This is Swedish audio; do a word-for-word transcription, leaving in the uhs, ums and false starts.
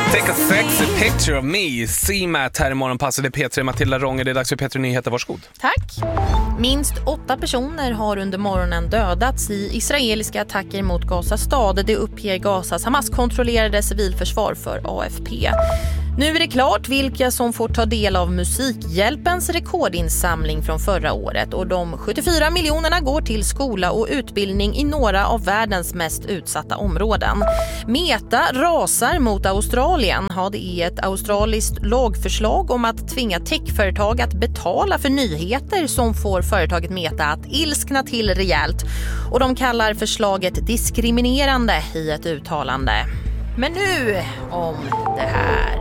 Take a sexy picture of me. See Matt här i Morgonpasset. Det är P tre, Matilda Ronger. Det är dags för P tre Nyheter. Varsågod. Tack. Minst åtta personer har under morgonen dödats i israeliska attacker mot Gaza stad. Det uppger Gazas Hamas-kontrollerade civilförsvar för A F P. Nu är det klart vilka som får ta del av Musikhjälpens rekordinsamling från förra året. Och de sjuttiofyra miljonerna går till skola och utbildning i några av världens mest utsatta områden. Meta rasar mot Australien. Ja, det är ett australiskt lagförslag om att tvinga techföretag att betala för nyheter som får företaget Meta att ilskna till rejält. Och de kallar förslaget diskriminerande i ett uttalande. Men nu om det här.